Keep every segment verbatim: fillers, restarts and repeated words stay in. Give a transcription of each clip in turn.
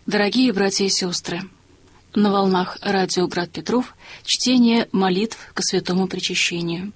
Дорогие братья и сестры, на волнах радио «Град Петров» чтение молитв ко святому причащению.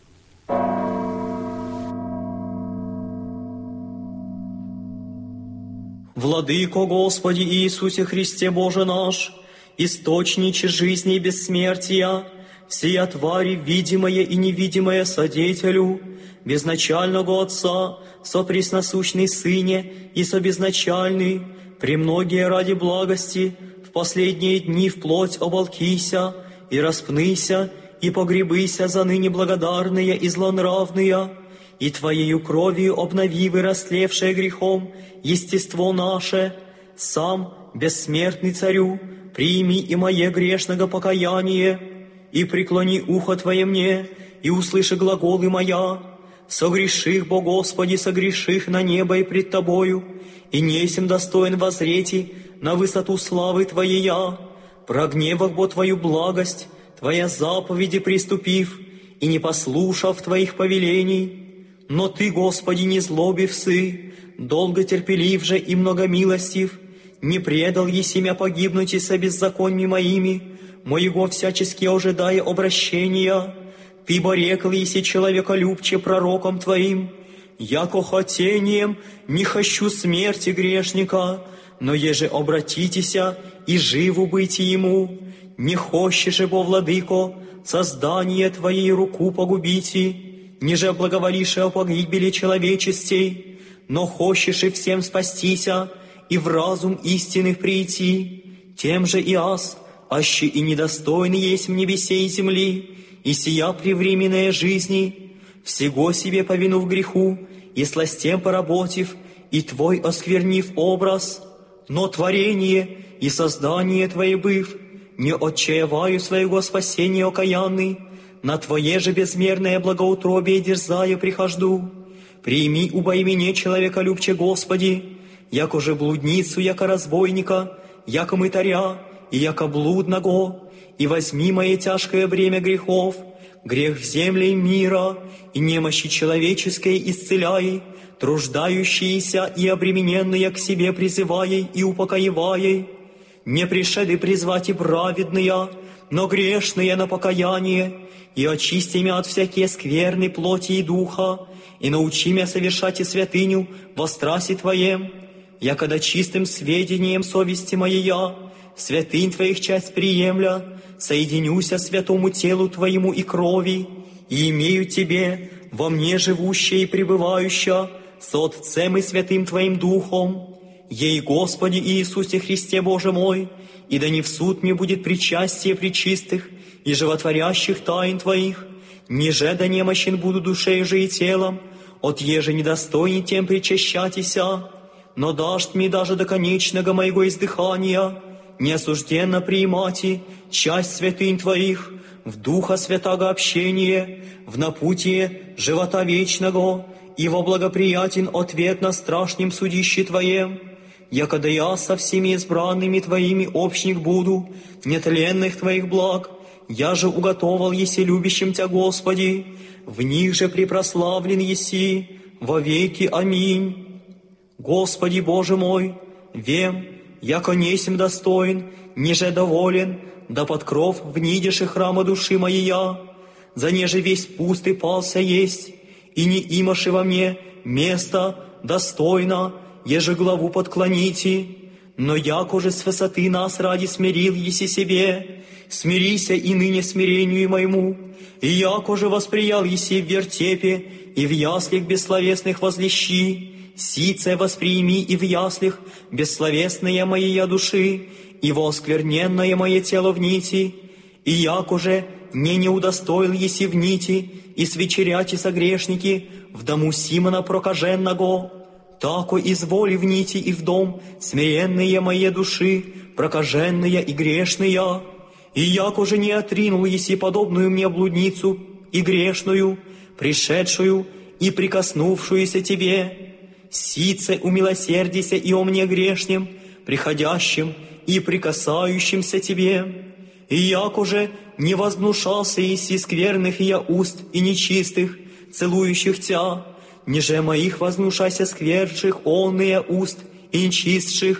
Владыко Господи Иисусе Христе Боже наш, источниче жизни и бессмертия, всея твари, видимое и невидимое содетелю, безначального Отца, сопресносущный Сыне и собезначальный, премногие ради благости, в последние дни вплоть оболкися, и распнися, и погребыся за ныне благодарные и злонравные, и Твоею кровью обнови вырастлевшее грехом естество наше, сам, бессмертный Царю, прими и мое грешного покаяние, и преклони ухо Твое мне, и услыши глаголы моя, согреших, бо Господи, согреших на небо и пред Тобою, и несем достоин возрети на высоту славы Твоей я, прогневах бо Твою благость, Твоя заповеди приступив, и не послушав Твоих повелений. Но Ты, Господи, не злобив сы, долго терпелив же и многомилостив, не предал еси мя погибнуть и со беззаконьми моими, моего всячески ожидая обращения. Ты борекал еси человеколюбче пророком Твоим, яко хотением не хочу смерти грешника, но еже обратитеся и живу быть ему, не хочешь же, бо, владыко, создание Твоей руку погубите, ниже благоволише о погибели человечестей, но хочешь и всем спастися, и в разум истинных прийти, тем же и аз, аще и недостойный есть в небесе и земли, и сия превременная жизни, всего себе повину в греху, и сластем поработив, и Твой осквернив образ, но творение и создание Твое быв, не отчаяваю своего спасения окаянный, на Твое же безмерное благоутробие дерзая прихожду. Прими убо имене человеколюбче, Господи, яко же блудницу, яко разбойника, яко мытаря, и яко блудного, и возьми мое тяжкое бремя грехов, грех в земле мира, и немощи человеческой исцеляй, труждающиеся и обремененные к себе призывай и упокоевай. Не пришеды призвать и праведные, но грешные на покаяние, и очисти мя от всякие скверны плоти и духа, и научи мя совершать и святыню во страсти Твоем, я когда чистым сведением совести моея, святынь Твоих часть приемля, соединюся святому телу Твоему и крови, и имею Тебе, во мне живущее и пребывающее, с Отцем и Святым Твоим Духом, ей, Господи Иисусе Христе Боже мой, и да не в суд мне будет причастие пречистых и животворящих тайн Твоих, ниже да немощен буду душею же и телом, от еже недостойный тем причащатися, но дашь мне даже до конечного моего издыхания, неосужденно приимати часть святынь Твоих, в Духа Святаго общение, в напутие живота вечного, и во благоприятен ответ на страшном судище Твоем, якода я со всеми избранными Твоими общник буду, нетленных Твоих благ, я же уготовал еси любящим Тя, Господи, в них же препрославлен еси, во веки. Аминь. Господи Боже мой, вем, яко несем достоин, ниже доволен, да под кров внидеши храма души моя, за неже весь пустый пался есть, и не имаши во мне место достойно, еже главу подклоните, но яко же с высоты нас ради смирил еси себе, смирися и ныне смирению моему, и яко же восприял еси в вертепе и в яслях бессловесных возлещи, сице восприими и в яслях бессловесные моей души, и воскверненное мое тело в нити, и яко же не не удостоил еси в нити, и свечеряти согрешники в дому Симона прокаженного, тако изволи в нити и в дом смиренные мои души, прокаженные и грешные, и яко же не отринул еси подобную мне блудницу и грешную, пришедшую и прикоснувшуюся Тебе, сице умилосердися и о мне грешнем, приходящим и прикасающимся Тебе, и яко же не вознушался еси скверных я уст и нечистых, целующих Тя, ниже моих вознушайся скверших онные уст и нечистших,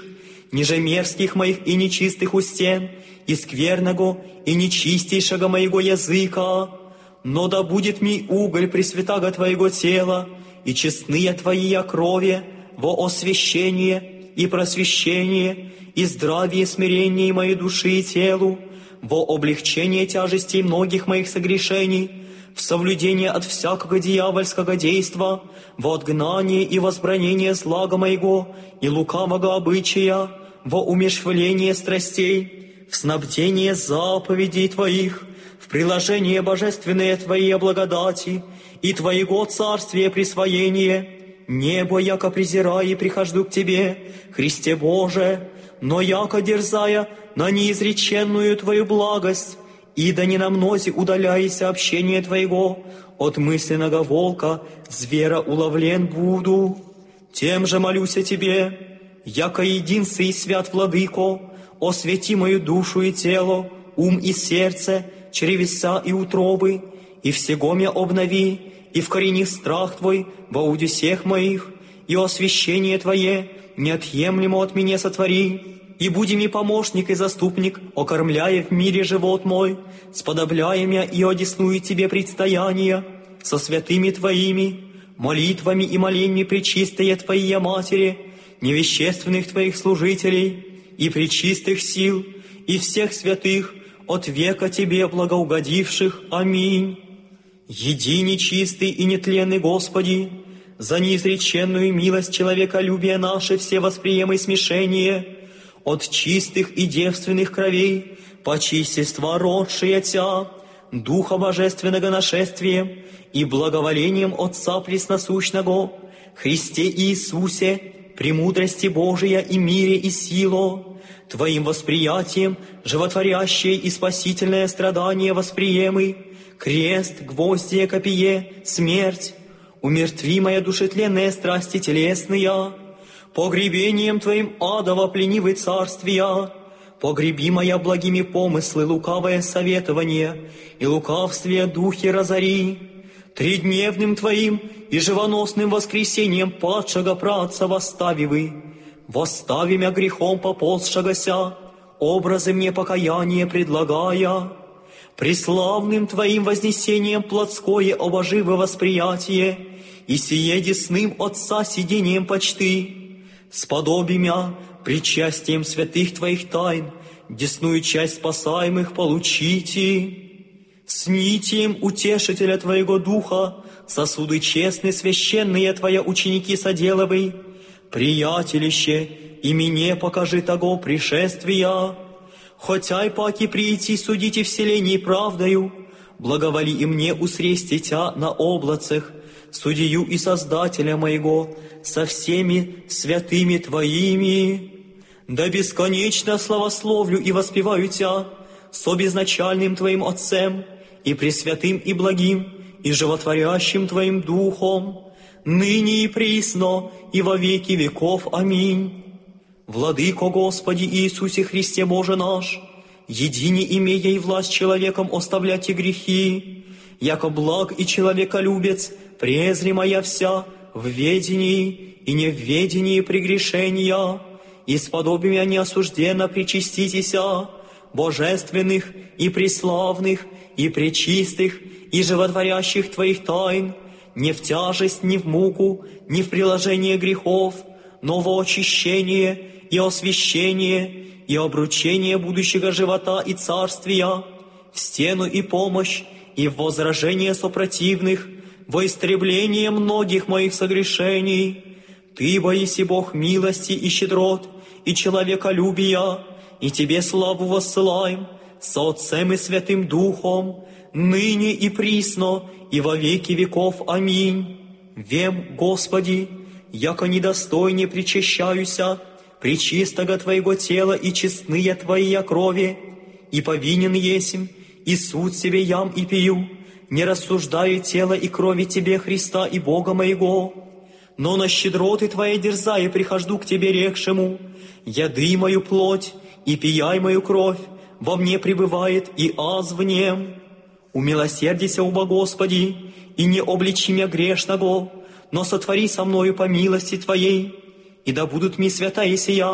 ниже мерзких моих и нечистых устен, и скверного и нечистейшего моего языка. Но да будет ми уголь пресвятаго Твоего тела, и честные Твои крови во освящение и просвещение, и здравие и смирение моей души и телу, во облегчение тяжестей многих моих согрешений, в соблюдение от всякого дьявольского действа, во отгнание и возбранение злага моего и лукавого обычая, во умерщвление страстей, в снабдение заповедей Твоих, в приложение божественные Твои благодати и Твоего царствия присвоение. Небо, яко презирая, и прихожду к Тебе, Христе Боже, но яко дерзая на неизреченную Твою благость, и да не на мнозе удаляйся общение Твоего, от мысленного волка звера уловлен буду. Тем же молюсь о Тебе, яко единстве и свят Владыко, освети мою душу и тело, ум и сердце, чревеса и утробы, и всего мя обнови, и вкорени страх Твой во уде всех моих, и освящение Твое неотъемлемо от меня сотвори, и буди ми помощник и заступник, окормляя в мире живот мой, сподобляя мя и одесную Тебе предстояние, со святыми Твоими, молитвами и моленьми пречистые Твоей Матери, невещественных Твоих служителей, и пречистых сил, и всех святых, от века Тебе благоугодивших. Аминь. Единый, чистый и нетленный Господи, за неизреченную милость человеколюбия наше все восприемы смешение, от чистых и девственных кровей, по чистества родшие Тя, Духа Божественного нашествием и благоволением Отца Пресносущного, Христе Иисусе, премудрости Божия и мире и силу, Твоим восприятием животворящее и спасительное страдание восприемы, крест, гвоздие, копье, смерть, умертви моя душетленные страсти телесные, погребением Твоим адово пленивый царствия, погреби моя благими помыслы лукавое советование и лукавствие духи разори, тридневным Твоим и живоносным воскресением падшего праотца восставивы, восстави мя грехом поползшегося, образы мне покаяние предлагая, преславным Твоим вознесением плотское обоживое восприятие, и сие десным Отца сидением почты, сподоби мя причастием святых Твоих тайн, десную часть спасаемых получите, с нитием утешителя Твоего Духа, сосуды честные, священные Твоя ученики соделывай, приятелище, и мне покажи того пришествия, хотя и паки прийти судите вселенной правдою, благоволи и мне усрести Тя на облацах, судью и Создателя моего, со всеми святыми Твоими. Да бесконечно славословлю и воспеваю Тя, со безначальным Твоим Отцем, и пресвятым и благим, и животворящим Твоим Духом, ныне и присно, и во веки веков. Аминь. Владыко Господи Иисусе Христе Боже наш, едине имея и власть человеком оставлять и грехи, яко благ и человеколюбец, презри моя вся в ведении и не в ведении прегрешения, и сподоби мя неосужденно причаститеся, божественных и преславных, и пречистых, и животворящих Твоих тайн, не в тяжесть, ни в муку, ни в приложение грехов, но во очищение и освящение, и обручение будущего живота и царствия, в стену и помощь, и в возражение сопротивных, во истребление многих моих согрешений. Ты, боиси Бог милости и щедрот, и человеколюбия, и Тебе славу воссылаем, со Отцем и Святым Духом, ныне и присно, и во веки веков. Аминь. Вем, Господи, яко недостойне причащаюся, пречистого Твоего тела и честные Твои крови, и повинен есмь, и суд себе ям и пью, не рассуждаю тела и крови Тебе, Христа и Бога моего, но на щедроты Твои дерзая прихожду к Тебе рекшему, яды мою плоть и пияй мою кровь, во мне пребывает и аз в нем. Умилосердися, уба Господи, и не обличи мя грешного, но сотвори со мною по милости Твоей, и да будут ми святая сия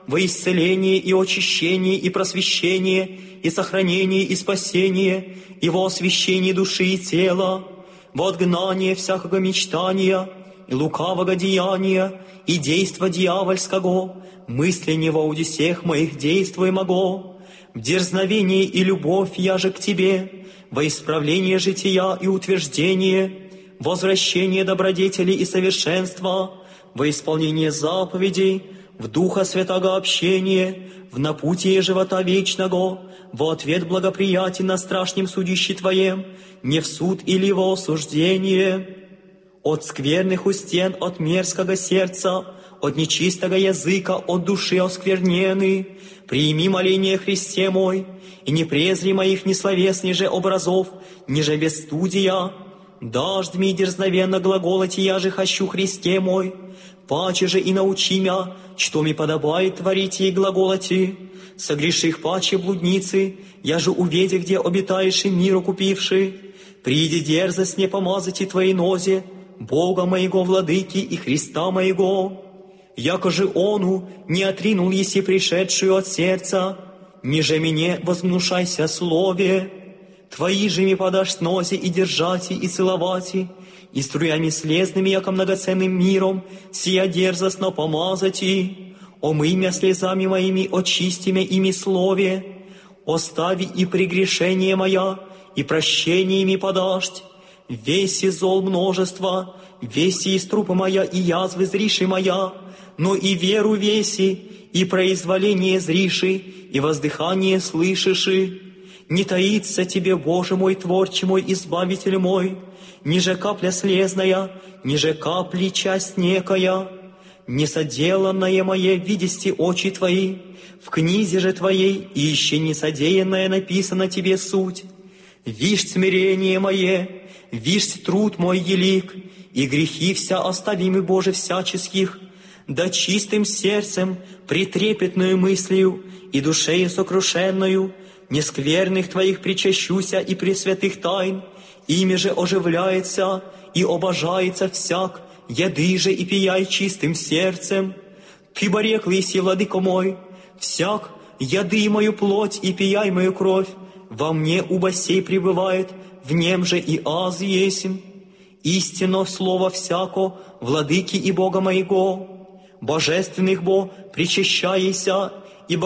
во исцеление и очищение и просвещение, и сохранение и спасение, и во освящение души и тела, во отгнание всякого мечтания и лукавого деяния, и действа дьявольского, мысление во удесех моих действуемого, в дерзновение и любовь я же к Тебе, во исправление жития и утверждение, возвращение добродетели и совершенства, во исполнение заповедей, в Духа Святого общения, в напутие живота вечного, во ответ благоприятен на страшном судище Твоем, не в суд или во осуждение. От скверных устен, от мерзкого сердца, от нечистого языка, от души осквернены, прими моление Христе мой, и не презри моих несловесных же образов, ниже бесстудия. Дождьми дерзновенно глаголати я же хочу Христе мой, паче же и научи мя, что ми подобает творить ей глаголати. Согреших паче блудницы, я же уведи, где обитаешь и миру купивши. Приди дерзость не помазати Твоей нозе, Бога моего, Владыки и Христа моего. Яко же Ону не отринул еси пришедшую от сердца, ниже мне возгнушайся слове. Твои же ми подашь с нозе и держати, и целовати, и струями слезными, яко многоценным миром, сия дерзостно помазати. Омый мя слезами моими, очисти мя ими слове, остави и прегрешение моя, и прощениями подашь. Веси зол множество, веси из трупа моя, и язвы зриши моя, но и веру веси, и произволение зриши, и воздыхание слышиши. Не таится Тебе, Боже мой, Творче мой, Избавитель мой, ниже капля слезная, ниже капли часть некая, несоделанное мое видести очи Твои, в книзе же Твоей, и еще несодеянное написано Тебе суть. Вишь смирение мое, вишь труд мой елик, и грехи вся оставимы, Боже, всяческих, да чистым сердцем, притрепетную мыслью и душею сокрушенную, нескверных Твоих причащуся и пресвятых тайн, ими же оживляется и обожается всяк, еды же и пияй чистым сердцем. Ты борек лиси, владыко мой, всяк, еды мою плоть и пияй мою кровь, во мне уба сей пребывает, в нем же и аз есмь. Истинно слово всяко, владыки и Бога моего, божественных бо, причащайся,